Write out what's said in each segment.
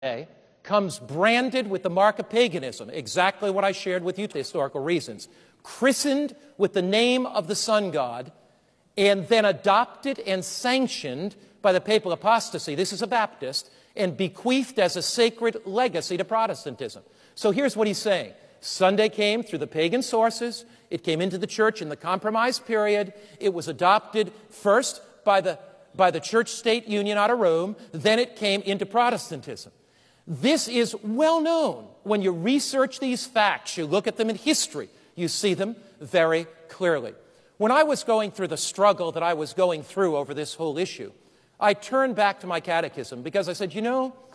Day comes branded with the mark of paganism, exactly what I shared with you, the historical reasons, christened with the name of the sun god, and then adopted and sanctioned by the papal apostasy, this is a Baptist, and bequeathed as a sacred legacy to Protestantism. So here's what he's saying. Sunday came through the pagan sources. It came into the church in the compromise period. It was adopted first by the church-state union out of Rome. Then it came into Protestantism. This is well known. When you research these facts, you look at them in history, you see them very clearly. When I was going through the struggle that I was going through over this whole issue, I turned back to my catechism because I said,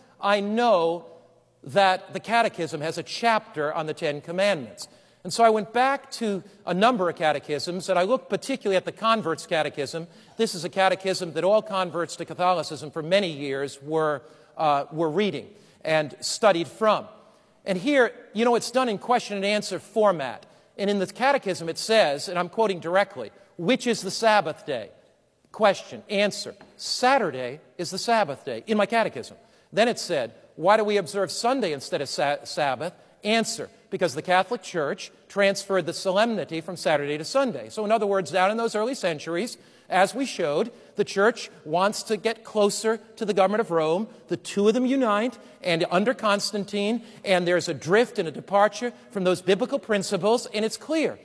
I know that the catechism has a chapter on the Ten Commandments. And so I went back to a number of catechisms, and I looked particularly at the Converts Catechism. This is a catechism that all converts to Catholicism for many years were reading and studied from. And here, it's done in question and answer format. And in the catechism it says, and I'm quoting directly, which is the Sabbath day? Question, answer, Saturday is the Sabbath day, in my catechism. Then it said, why do we observe Sunday instead of Sabbath? Answer, because the Catholic Church transferred the solemnity from Saturday to Sunday. So in other words, down in those early centuries, as we showed, the Church wants to get closer to the government of Rome. The two of them unite, and under Constantine, and there's a drift and a departure from those biblical principles, and it's clear.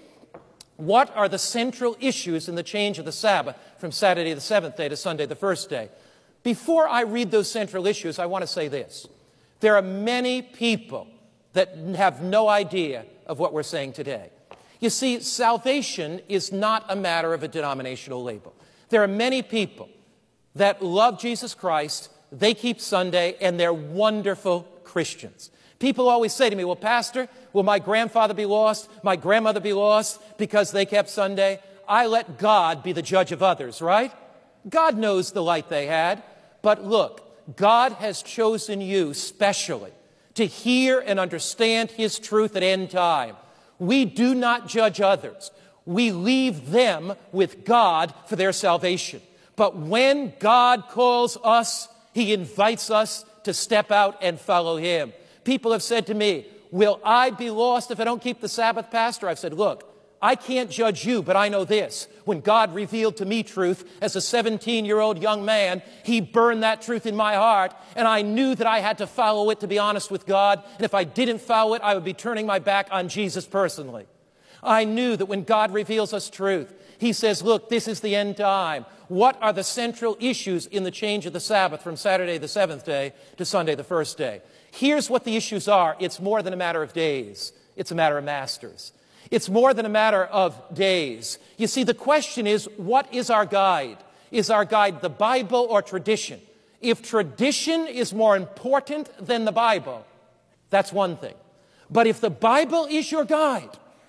What are the central issues in the change of the Sabbath from Saturday the seventh day to Sunday the first day? Before I read those central issues, I want to say this. There are many people that have no idea of what we're saying today. You see, salvation is not a matter of a denominational label. There are many people that love Jesus Christ, they keep Sunday, and they're wonderful Christians. People always say to me, well, Pastor, will my grandfather be lost, my grandmother be lost because they kept Sunday? I let God be the judge of others, right? God knows the light they had. But look, God has chosen you specially to hear and understand His truth at end time. We do not judge others. We leave them with God for their salvation. But when God calls us, He invites us to step out and follow Him. People have said to me, will I be lost if I don't keep the Sabbath, Pastor? I've said, look, I can't judge you, but I know this. When God revealed to me truth as a 17-year-old young man, He burned that truth in my heart, and I knew that I had to follow it to be honest with God, and if I didn't follow it, I would be turning my back on Jesus personally. I knew that when God reveals us truth, He says, look, this is the end time. What are the central issues in the change of the Sabbath from Saturday the seventh day to Sunday the first day? Here's what the issues are. It's more than a matter of days. It's a matter of masters. It's more than a matter of days. You see, the question is, what is our guide? Is our guide the Bible or tradition? If tradition is more important than the Bible, that's one thing. But if the Bible is your guide,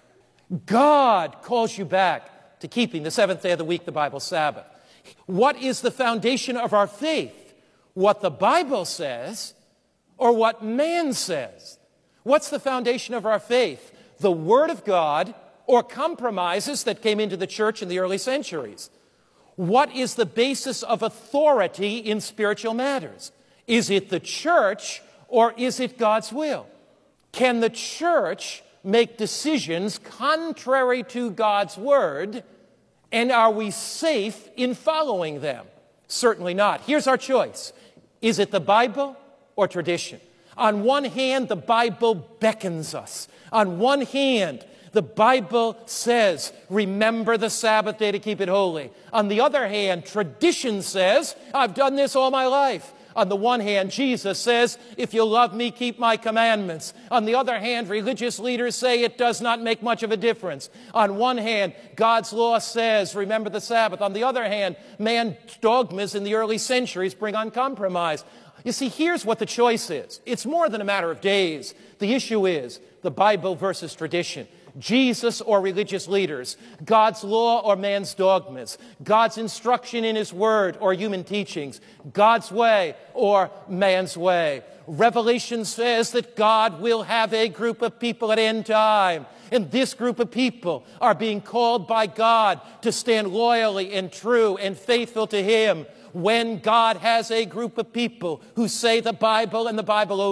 God calls you back to keeping the seventh day of the week, the Bible Sabbath. What is the foundation of our faith? What the Bible says or what man says? What's the foundation of our faith? The Word of God or compromises that came into the church in the early centuries? What is the basis of authority in spiritual matters? Is it the church or is it God's will? Can the church make decisions contrary to God's Word, and are we safe in following them? Certainly not. Here's our choice. Is it the Bible or tradition? On one hand, the Bible beckons us. On one hand, the Bible says, remember the Sabbath day to keep it holy. On the other hand, tradition says, I've done this all my life. On the one hand, Jesus says, if you love me, keep my commandments. On the other hand, religious leaders say it does not make much of a difference. On one hand, God's law says, remember the Sabbath. On the other hand, man's dogmas in the early centuries bring on compromise. You see, here's what the choice is. It's more than a matter of days. The issue is the Bible versus tradition. Jesus or religious leaders, God's law or man's dogmas, God's instruction in His Word or human teachings, God's way or man's way. Revelation says that God will have a group of people at end time, and this group of people are being called by God to stand loyally and true and faithful to Him. when God has a group of people who say the Bible and the Bible